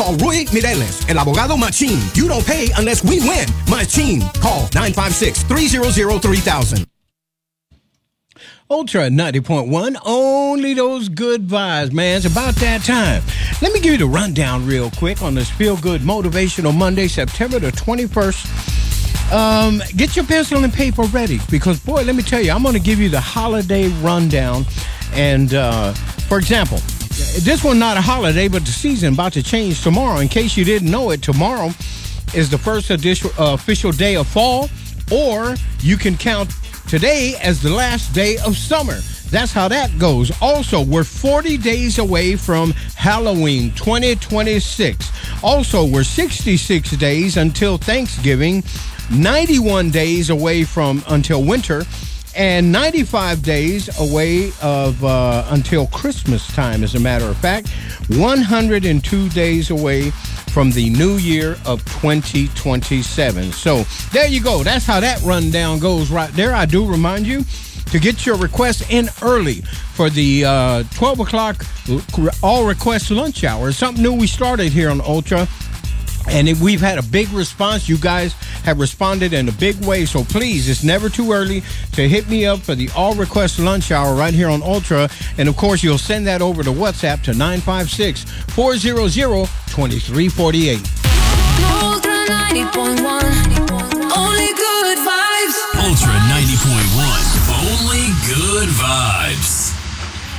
Call Rui Mireles, el abogado Machín. You don't pay unless we win. Machín. Call 956-300-3000. Ultra 90.1, only those good vibes, man. It's about that time. Let me give you the rundown real quick on this Feel Good Motivational Monday, September the 21st. Get your pencil and paper ready because, boy, let me tell you, I'm going to give you the holiday rundown. And, for example, this one not a holiday, but the season about to change tomorrow. In case you didn't know it, tomorrow is the first official day of fall, or you can count today as the last day of summer. That's how that goes. Also, we're 40 days away from Halloween 2026. Also, we're 66 days until Thanksgiving, 91 days away from until winter, and 95 days away of until Christmas time, as a matter of fact. 102 days away from the new year of 2027. So there you go. That's how that rundown goes right there. I do remind you to get your requests in early for the 12 o'clock all request lunch hour. It's something new we started here on Ultra. And we've had a big response. You guys have responded in a big way. So please, it's never too early to hit me up for the all request lunch hour right here on Ultra. And of course, you'll send that over to WhatsApp to 956-400-2348. Ultra 90.1, only good vibes. Ultra 90.1, only good vibes.